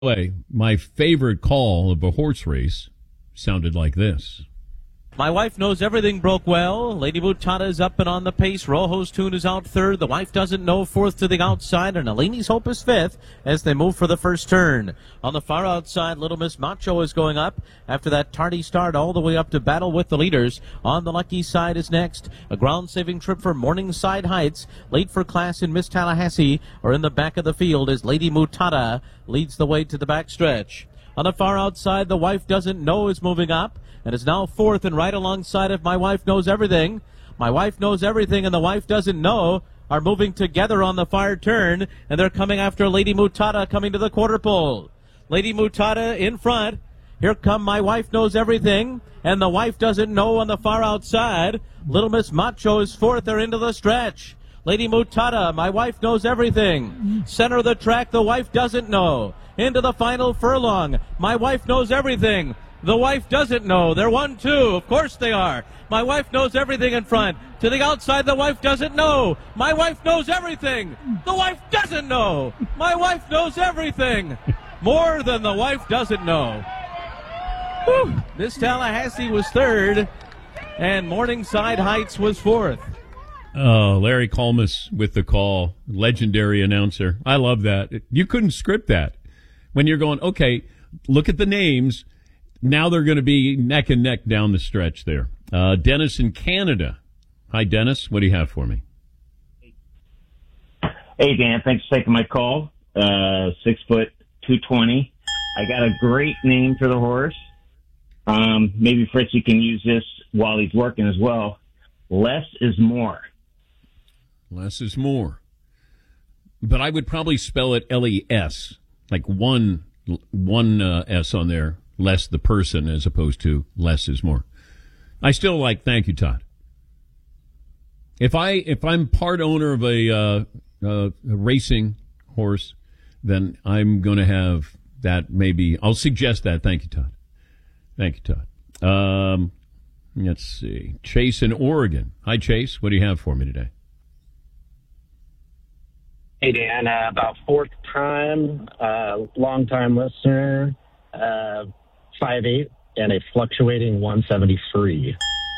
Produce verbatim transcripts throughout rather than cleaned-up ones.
way, my favorite call of a horse race sounded like this. My Wife Knows Everything broke well. Lady Mutada is up and on the pace. Rojo's Tune is out third. The Wife Doesn't Know fourth to the outside. And Eleni's Hope is fifth as they move for the first turn. On the far outside, Little Miss Macho is going up after that tardy start all the way up to battle with the leaders. On the lucky side is next. A ground-saving trip for Morningside Heights. Late for class in Miss Tallahassee. Or in the back of the field as Lady Mutada leads the way to the backstretch. On the far outside, The Wife Doesn't Know is moving up and is now fourth and right alongside of My Wife Knows Everything. My Wife Knows Everything and The Wife Doesn't Know are moving together on the far turn, and they're coming after Lady Mutada coming to the quarter pole. Lady Mutada in front. Here come My Wife Knows Everything, and The Wife Doesn't Know on the far outside. Little Miss Macho is fourth. They're into the stretch. Lady Mutada, My Wife Knows Everything. Center of the track, The Wife Doesn't Know. Into the final furlong. My Wife Knows Everything. The Wife Doesn't Know. They're one, two. Of course they are. My Wife Knows Everything in front. To the outside, The Wife Doesn't Know. My Wife Knows Everything. The Wife Doesn't Know. My Wife Knows Everything. More than The Wife Doesn't Know. Whew. Miss Tallahassee was third, and Morningside Heights was fourth. Oh, Larry Colmus with the call. Legendary announcer. I love that. You couldn't script that. When you're going, okay, look at the names. Now they're going to be neck and neck down the stretch there. Uh, Dennis in Canada. Hi, Dennis. What do you have for me? Hey, Dan. Thanks for taking my call. Uh, six foot, two twenty. I got a great name for the horse. Um, maybe Fritzy can use this while he's working as well. Less is more. Less is more. But I would probably spell it L E S, like one, one uh, S on there. Less the person as opposed to less is more. I still like, thank you, Todd. If I if I'm part owner of a, uh, uh, a racing horse, then I'm going to have that. Maybe I'll suggest that. Thank you, Todd. Thank you, Todd. Um, let's see, Chase in Oregon. Hi, Chase. What do you have for me today? Hey, Dan. Uh, about fourth time, uh, long time listener. Uh, five eight and a fluctuating one seventy-three.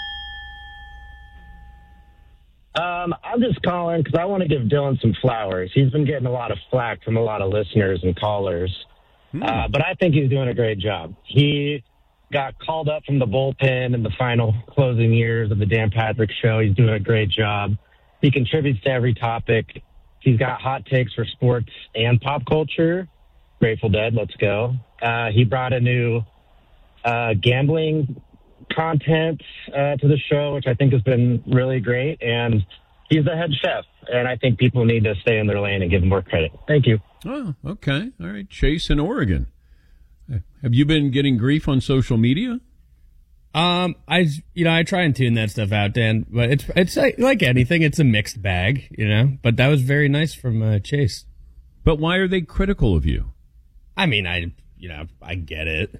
Um, I'm just calling because I want to give Dylan some flowers. He's been getting a lot of flack from a lot of listeners and callers, hmm. uh, but I think he's doing a great job. He got called up from the bullpen in the final closing years of the Dan Patrick Show. He's doing a great job. He contributes to every topic. He's got hot takes for sports and pop culture. Grateful Dead, let's go. Uh, he brought a new uh, gambling content uh, to the show, which I think has been really great. And he's the head chef, and I think people need to stay in their lane and give him more credit. Thank you. Oh, okay. All right. Chase in Oregon. Have you been getting grief on social media? Um, I, you know, I try and tune that stuff out, Dan, but it's, it's like, like anything, it's a mixed bag, you know, but that was very nice from uh, Chase. But why are they critical of you? I mean, I, you know, I get it.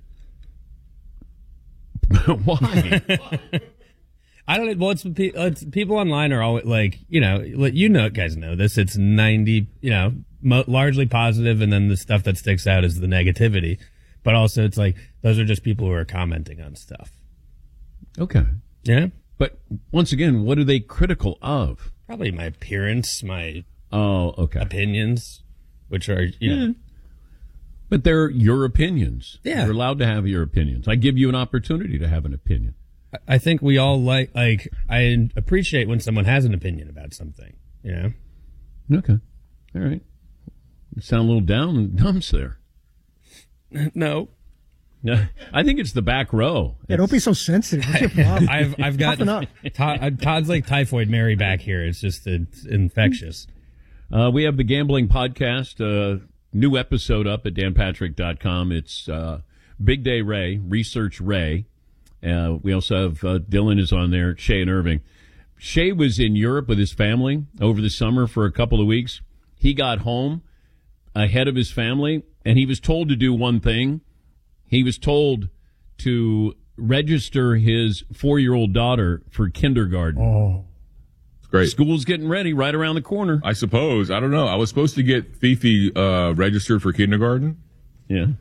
Why? I don't know. Well, it's, it's people online are always like, you know, you know, guys know this. It's ninety, you know, mo- largely positive, and then the stuff that sticks out is the negativity. But also, it's like those are just people who are commenting on stuff. Okay. Yeah. But once again, what are they critical of? Probably my appearance, my oh, okay, opinions, which are you yeah. know. But they're your opinions. Yeah. You're allowed to have your opinions. I give you an opportunity to have an opinion. I think we all like, like, I appreciate when someone has an opinion about something, you know? Okay. All right. You sound a little down in the dumps there. No. No. I think it's the back row. Yeah, don't be so sensitive. What's your problem? I've, I've got, Todd, Todd's like typhoid Mary back here. It's just it's infectious. Uh, we have the Gambling Podcast, uh, new episode up at dan patrick dot com. It's uh, Big Day Ray, Research Ray. Uh, we also have uh, Dylan is on there, Shay and Irving. Shay was in Europe with his family over the summer for a couple of weeks. He got home ahead of his family, and he was told to do one thing. He was told to register his four-year-old daughter for kindergarten. Oh. Great. School's getting ready right around the corner. I suppose. I don't know. I was supposed to get Fifi uh, registered for kindergarten, Yeah.